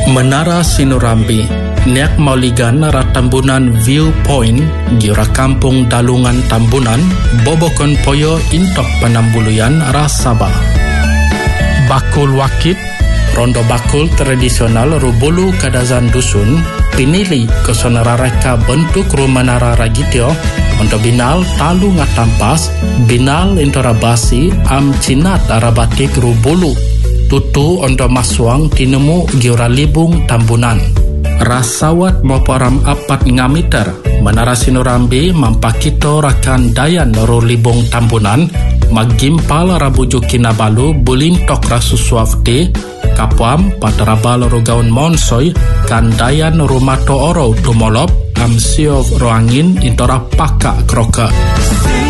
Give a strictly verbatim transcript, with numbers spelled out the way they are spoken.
Menara Sinurambi, niak mauligan ratambunan viewpoint gira kampung Dalungan Tambunan, bobokon poyo intok penambuluyan rasaba. Bakul Wakit, rondo bakul tradisional rubulu kadazan dusun, pinili kesonarareka bentuk rumah nara ragitio, untuk binal talu ngatampas, binal intorabasi am cinat arabatik rubulu. Tutu ondo maswang tinemu giura libung Tambunan. Rasawat moporam apat ngamiter Menara Sinurambi mampakito rakan dayan ro libung Tambunan magimpal rabuju kinabalu bulintok rasuswafte kapuam patrabal ro gaun monsoy kan dayan rumato oro tumolop am siov roangin intora paka kroka.